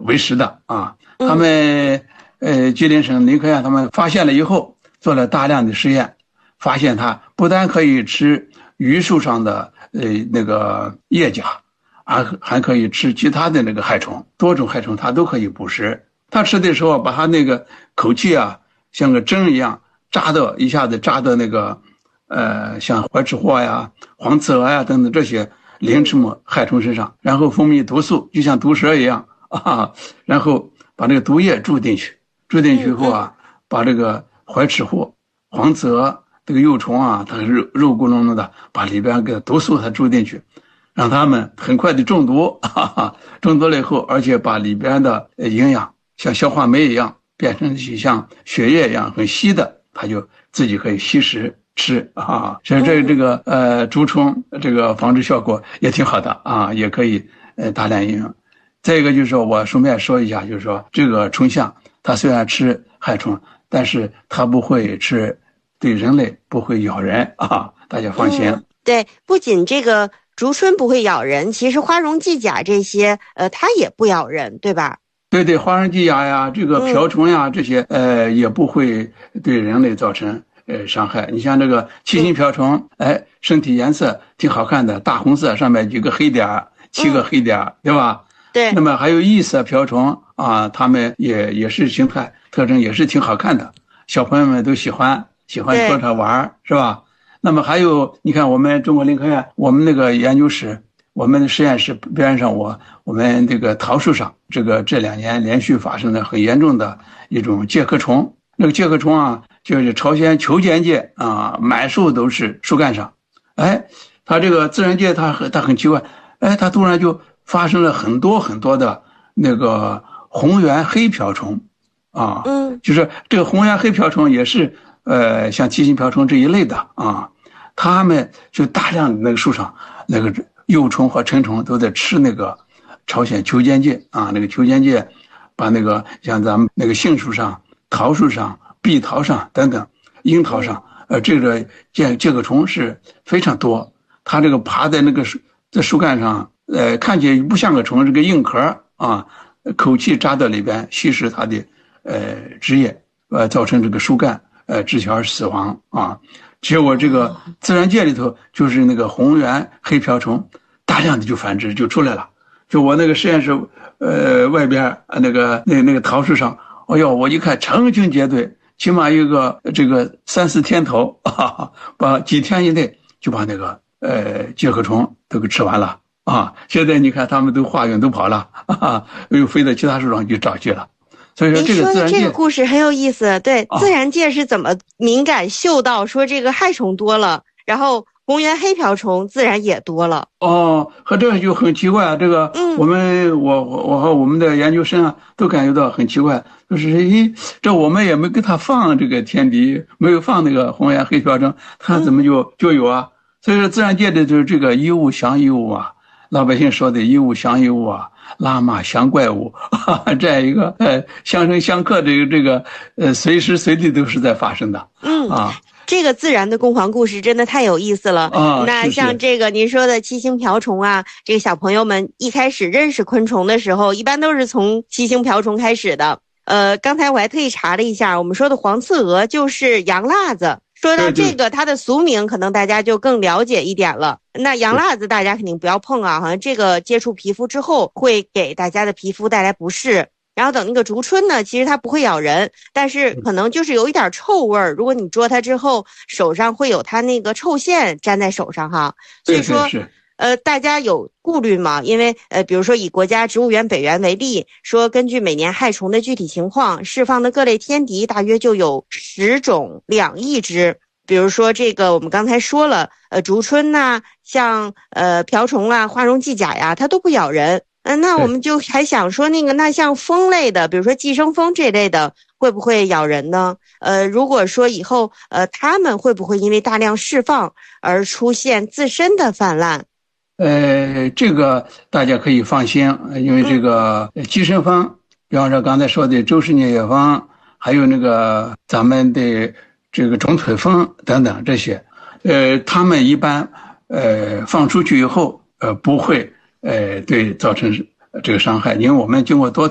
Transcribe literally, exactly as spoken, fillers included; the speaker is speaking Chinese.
为实的啊。他们呃吉林省林科院他们发现了以后，做了大量的实验，发现它不但可以吃榆树上的呃那个叶甲，还还可以吃其他的那个害虫，多种害虫它都可以捕食。它吃的时候，把它那个口气啊，像个针一样扎到一下子扎到那个呃像怀齿货呀、黄刺蛾呀等等这些鳞翅目害虫身上，然后分泌毒素，就像毒蛇一样啊，然后把这个毒液注进去，注进去以后啊，把这个怀齿货、黄刺蛾这个幼虫啊，它肉肉咕隆隆的，把里边个毒素它注进去，让它们很快的中毒，哈哈，中毒了以后，而且把里边的营养像消化酶一样变成像血液一样很稀的，它就自己可以吸食吃啊。所以这这个呃竹虫这个防治效果也挺好的啊，也可以呃大量应用。再一个就是说我顺便说一下，就是说这个虫象它虽然吃害虫，但是它不会吃。对人类不会咬人啊，大家放心。 嗯、对，不仅这个竹荪不会咬人，其实花绒寄甲这些，呃，它也不咬人，对吧？ 对对，花绒寄甲呀，这个瓢虫呀，嗯、这些呃也不会对人类造成呃伤害。你像这个七星瓢虫，嗯、哎，身体颜色挺好看的，大红色，上面几个黑点，七个黑点，嗯、对吧？ 对。 那么还有异色瓢虫啊，它们也也是形态特征也是挺好看的，小朋友们都喜欢。喜欢捉它玩是吧？那么还有，你看我们中国林科院，我们那个研究室，我们的实验室边上，我我们这个桃树上，这个这两年连续发生了很严重的一种介壳虫。那个介壳虫啊，就是朝鲜球间介啊，满树都是树干上。哎，它这个自然界它它很奇怪，哎，它突然就发生了很多很多的那个红缘黑瓢虫啊，嗯，就是这个红缘黑瓢虫也是。呃，像七星瓢虫这一类的啊，它们就大量的那个树上那个幼虫和成虫都在吃那个朝鲜球间介啊，那个球间介把那个像咱们那个杏树上、桃树上、碧桃上等等樱桃上，呃，这个介介壳虫是非常多。它这个爬在那个树在树干上，呃，看起来不像个虫，是个硬壳啊，口气扎到里边吸食它的呃汁液，呃，造成这个树干。呃，致小而死亡啊！结果这个自然界里头就是那个红缘黑瓢虫，大量的就繁殖就出来了。就我那个实验室，呃，外边那个那那个桃树上，哎呦，我一看成群结队，起码有个这个三四天头，啊，把几天以内就把那个呃介壳虫都给吃完了啊！现在你看他们都化蛹都跑了，啊，又飞到其他树上去找去了。所以说这个自然界， 这个故事很有意思。对，自然界是怎么敏感嗅到说这个害虫多了，然后红缘黑瓢虫自然也多了。 哦，和这个就很奇怪啊。这个，嗯，我们我我我和我们的研究生啊，都感觉到很奇怪，就是咦，这我们也没给他放这个天敌，没有放那个红缘黑瓢虫，他怎么就、嗯、就有啊？所以说自然界的就是这个一物降一物啊，老百姓说的一物降一物啊。拉马降怪物，这样一个呃相生相克这个这个呃随时随地都是在发生的。 嗯啊， 这个自然的攻防故事真的太有意思了啊！ 那像这个您说的七星瓢虫啊，这个小朋友们一开始认识昆虫的时候，一般都是从七星瓢虫开始的。呃，刚才我还特意查了一下，我们说的黄刺蛾就是洋辣子。说到这个，它的俗名可能大家就更了解一点了。那洋辣子大家肯定不要碰啊，好像这个接触皮肤之后会给大家的皮肤带来不适。然后等那个竹荪呢，其实它不会咬人，但是可能就是有一点臭味儿。如果你捉它之后，手上会有它那个臭线粘在手上哈。所以说，呃，大家有顾虑吗？因为呃，比如说以国家植物园北园为例，说根据每年害虫的具体情况，释放的各类天敌大约就有十种两亿只。比如说这个我们刚才说了，呃，竹荪呐，像呃瓢虫啊、花绒寄甲呀，它都不咬人。嗯、呃，那我们就还想说那个，那像蜂类的，比如说寄生蜂这类的，会不会咬人呢？呃，如果说以后呃，它们会不会因为大量释放而出现自身的泛滥？ 呃，这个大家可以放心，因为这个寄生蜂，比方说刚才说的周氏疟叶蜂，还有那个咱们的这个肿腿蜂等等这些，呃，它们一般呃放出去以后，呃，不会呃对造成这个伤害，因为我们经过多